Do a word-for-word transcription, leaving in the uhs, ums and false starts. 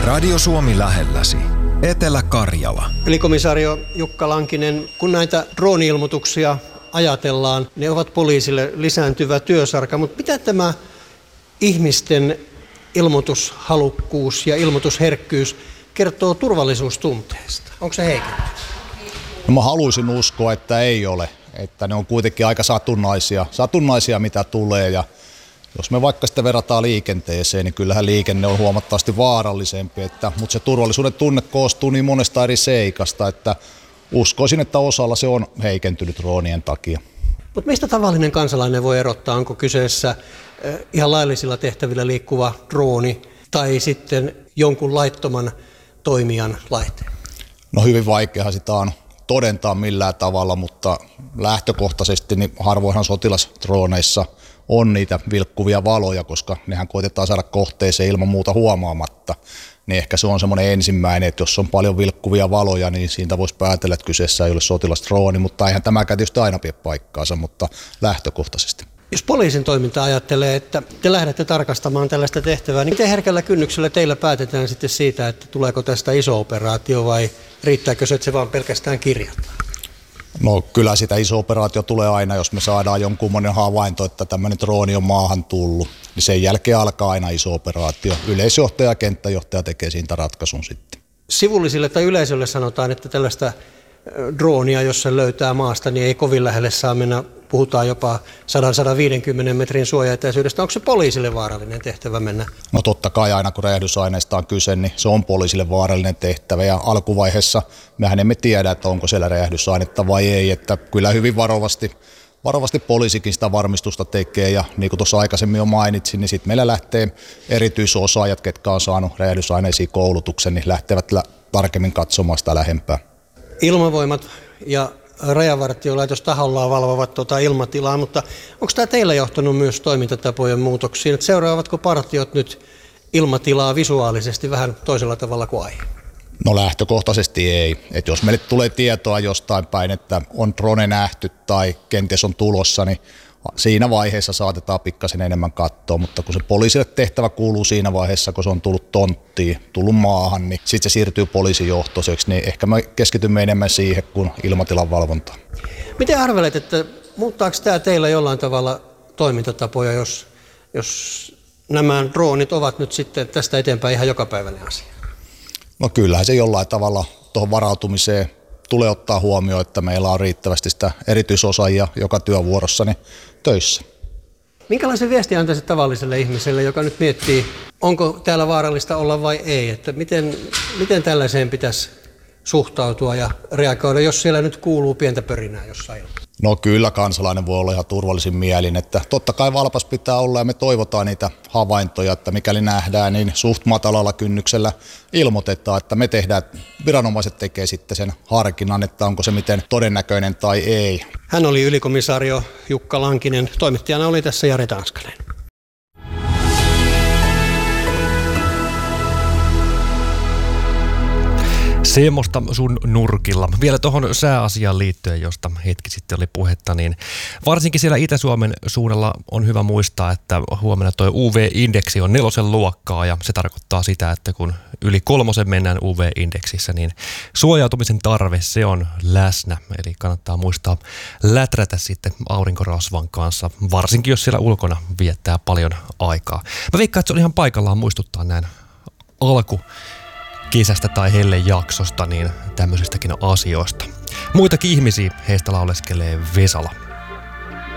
Radio Suomi lähelläsi. Etelä-Karjala. Ylikomisario Jukka Lankinen, kun näitä drooni-ilmoituksia ajatellaan, ne ovat poliisille lisääntyvä työsarka, mutta mitä tämä ihmisten ilmoitushalukkuus ja ilmoitusherkkyys kertoo turvallisuustunteesta? Onko se heikentynyt? No mä haluaisin uskoa, että ei ole. Että ne on kuitenkin aika satunnaisia, satunnaisia mitä tulee. Ja jos me vaikka sitä verrataan liikenteeseen, niin kyllähän liikenne on huomattavasti vaarallisempi. Että, mutta se turvallisuuden tunne koostuu niin monesta eri seikasta, että uskoisin, että osalla se on heikentynyt droonien takia. Mutta mistä tavallinen kansalainen voi erottaa, onko kyseessä ihan laillisilla tehtävillä liikkuva drooni tai sitten jonkun laittoman toimijan laite? No hyvin vaikeahan sitä on todentaa millään tavalla, mutta lähtökohtaisesti niin harvoinhan sotilasdrooneissa on niitä vilkkuvia valoja, koska nehän koitetaan saada kohteeseen ilman muuta huomaamatta. Niin ehkä se on semmoinen ensimmäinen, että jos on paljon vilkkuvia valoja, niin siitä voisi päätellä, että kyseessä ei ole sotilasdrooni, mutta eihän tämäkään tietysti aina pidä paikkaansa, mutta lähtökohtaisesti. Jos poliisin toiminta ajattelee, että te lähdette tarkastamaan tällaista tehtävää, niin miten herkällä kynnyksellä teillä päätetään sitten siitä, että tuleeko tästä iso operaatio vai riittääkö se, että se vaan pelkästään kirjataan? No kyllä sitä iso operaatio tulee aina, jos me saadaan jonkunmoinen havainto, että tämmöinen drooni on maahan tullut, niin sen jälkeen alkaa aina iso operaatio. Yleisjohtaja ja kenttäjohtaja tekee siitä ratkaisun sitten. Sivullisille tai yleisölle sanotaan, että tällaista droonia, jos se löytää maasta, niin ei kovin lähelle saa mennä. Puhutaan jopa sata viisikymmentä metrin suojaetäisyydestä. Onko se poliisille vaarallinen tehtävä mennä? No totta kai aina kun räjähdysaineista on kyse, niin se on poliisille vaarallinen tehtävä. Ja alkuvaiheessa mehän emme tiedä, että onko siellä räjähdysainetta vai ei. Että kyllä hyvin varovasti, varovasti poliisikin sitä varmistusta tekee. Ja niin kuin tuossa aikaisemmin jo mainitsin, niin sitten meillä lähtee erityisosaajat, ketkä on saanut räjähdysaineisiin koulutuksen, niin lähtevät tarkemmin katsomaan sitä lähempää. Ilmavoimat ja Rajavartiolaitos tahollaan valvovat tuota ilmatilaa, mutta onko tämä teillä johtanut myös toimintatapojen muutoksiin? Että seuraavatko partiot nyt ilmatilaa visuaalisesti vähän toisella tavalla kuin aiemmin? No lähtökohtaisesti ei. Et jos meille tulee tietoa jostain päin, että on drone nähty tai kenties on tulossa, niin siinä vaiheessa saatetaan pikkasen enemmän katsoa, mutta kun se poliisille tehtävä kuuluu siinä vaiheessa, kun se on tullut tonttiin, tullut maahan, niin sitten se siirtyy poliisijohtoiseksi, niin ehkä me keskitymme enemmän siihen kuin ilmatilan valvontaan. Miten arvelet, että muuttaako tämä teillä jollain tavalla toimintatapoja, jos, jos nämä droonit ovat nyt sitten tästä eteenpäin ihan jokapäiväinen asia? No kyllähän se jollain tavalla tuohon varautumiseen tulee ottaa huomioon, että meillä on riittävästi sitä erityisosaajia joka työvuorossa niin töissä. Minkälaisen viestin antaisit tavalliselle ihmiselle, joka nyt miettii, onko täällä vaarallista olla vai ei? Että miten, miten tällaiseen pitäisi suhtautua ja reagoida, jos siellä nyt kuuluu pientä pörinää jossain? No kyllä kansalainen voi olla ihan turvallisin mielin, että totta kai valpas pitää olla ja me toivotaan niitä havaintoja, että mikäli nähdään, niin suht matalalla kynnyksellä ilmoitetaan, että me tehdään, viranomaiset tekee sitten sen harkinnan, että onko se miten todennäköinen tai ei. Hän oli ylikomisario Jukka Lankinen, toimittajana oli tässä Jari Tanskanen. Semmoista sun nurkilla. Vielä tuohon sääasiaan liittyen, josta hetki sitten oli puhetta, niin varsinkin siellä Itä-Suomen suunnalla on hyvä muistaa, että huomenna tuo U V-indeksi on nelosen luokkaa ja se tarkoittaa sitä, että kun yli kolmosen mennään U V-indeksissä, niin suojautumisen tarve se on läsnä. Eli kannattaa muistaa läträtä sitten aurinkorasvan kanssa, varsinkin jos siellä ulkona viettää paljon aikaa. Mä veikkaan, että se on ihan paikallaan muistuttaa näin alku kesästä tai hellejaksosta, niin tämmöisistäkin asioista. Muitakin ihmisiä heistä lauleskelee Vesala.